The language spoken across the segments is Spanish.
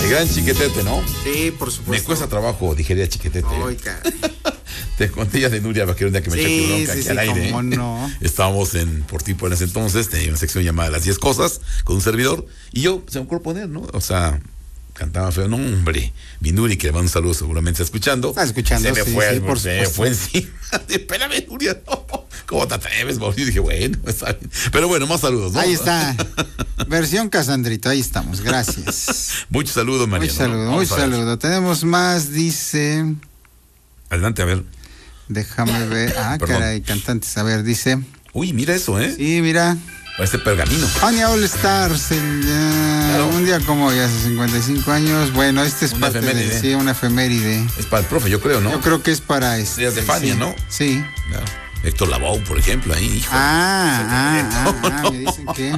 El gran Chiquetete, ¿no? Sí, por supuesto. Me cuesta trabajo digerir a Chiquetete. Ay, caray. Te conté ya de Nuria Vaquero un día que me echaste bronca aquí al aire. ¿Cómo no? Estábamos por tipo en ese entonces, tenía una sección llamada Las 10 Cosas con un servidor, y yo se me ocurrió poner, ¿no? O sea, cantaba feo, no, hombre. Mi Nuri, que le mando un saludo, seguramente está escuchando. Está escuchando, se me fue, por se me supuesto. fue encima. Espérame, Nuria, no. ¿Cómo te atreves, Mauricio? Y dije, bueno, está bien. Pero bueno, más saludos, ¿no? Ahí está. Versión Casandrito, ahí estamos, gracias. Muchos saludos, María. Mucho saludo. Tenemos más, dice. Adelante, a ver. Déjame ver. Ah, Perdón. caray, cantantes. A ver, dice. Uy, mira eso, ¿eh? Sí, mira. Parece pergamino. Fania All Stars, Claro. un día como hoy, hace 55 años. Bueno, este es Una parte efeméride. sí, una efeméride. Es para el profe, yo creo, ¿no? Yo creo que es para Días de Fania, sí, ¿no? Sí. Claro. Héctor Lavoe, por ejemplo, ahí, hijo. Me dicen que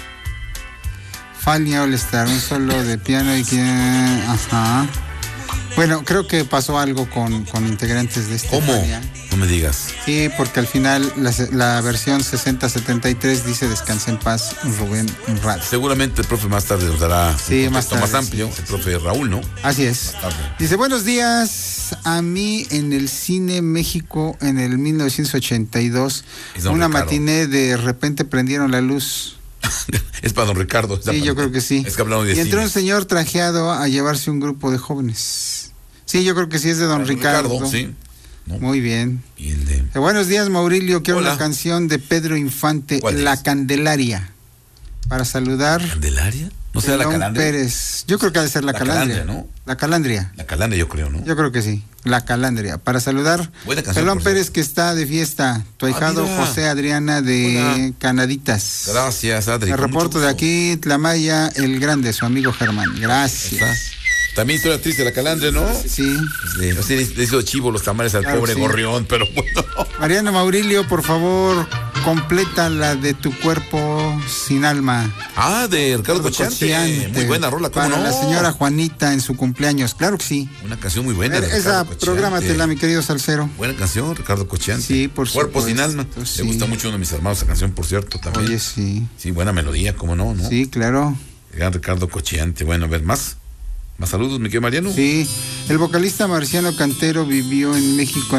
Fania All Star, un solo de piano y que... Ajá. Bueno, creo que pasó algo con integrantes de este. ¿Cómo? Fania. No me digas. Sí, porque al final la versión 6073 dice descansa en paz Rubén Rada. Seguramente el profe más tarde nos dará Sí, un más contexto más tarde, amplio. sí. El profe Raúl, ¿no? Así es. Más tarde. Dice, buenos días. A mí en el Cine México en el 1982, Es don una Ricardo. matiné, de repente prendieron la luz. Es para don Ricardo. Sí, yo creo que sí. Es que hablamos de Y entró cine. un señor trajeado a llevarse un grupo de jóvenes. Sí, yo creo que sí es de don Ricardo. Sí. ¿No? Muy bien. Y el de... Buenos días, Maurilio. Quiero Hola. una canción de Pedro Infante, ¿Cuál La es? Candelaria. Para saludar. ¿Candelaria? ¿No será la Pelón Calandria? Pérez. Yo creo que ha de ser la Calandria. ¿no? La Calandria. La Calandria, yo creo, ¿no? Yo creo que sí. La Calandria. Para saludar. Buena canción, Pelón por Pérez, cierto. que está de fiesta. Tu ahijado mira. José Adriana de Hola. Canaditas. Gracias, Adri. Me con mucho reporto de gusto. aquí, Tlamaya, el grande, su amigo Germán. Ahí Gracias. está. También historia triste de la Calandria, ¿no? Sí. Le hizo chivo los tamales al Claro, pobre sí. gorrión, pero bueno. Mariano Maurilio, por favor, completa la de Tu cuerpo sin alma. Ah, de Ricardo Cochante. Cociante. Muy buena rola, ¿cómo Para no? la señora Juanita en su cumpleaños. Claro que sí. Una canción muy buena. de Esa, Ricardo Cochante. prográmatela, mi querido Salcero. Buena canción, Ricardo Cochante. Sí, por Cuerpo sin supuesto, alma. sí. Le gusta mucho a uno de mis hermanos esa canción, por cierto, también. Oye, sí. Sí, buena melodía, ¿cómo no? ¿No? Sí, claro. Gran Ricardo Cochante. Bueno, a ver, más saludos, mi querido Mariano. Sí. El vocalista Marciano Cantero vivió en México